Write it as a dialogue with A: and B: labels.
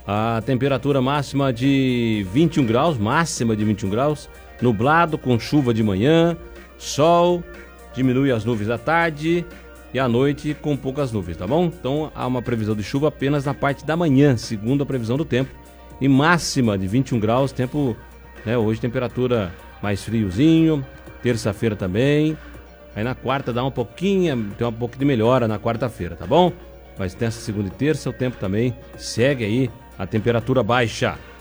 A: A temperatura máxima de 21 graus, nublado com chuva de manhã, sol, diminui as nuvens à tarde e à noite com poucas nuvens, tá bom? Então há uma previsão de chuva apenas na parte da manhã, segundo a previsão do tempo, e máxima de 21 graus, tempo, né, hoje temperatura mais friozinho, terça-feira também, aí na quarta dá tem um pouco de melhora na quarta-feira, tá bom? Mas nessa segunda e terça o tempo também segue aí a temperatura baixa.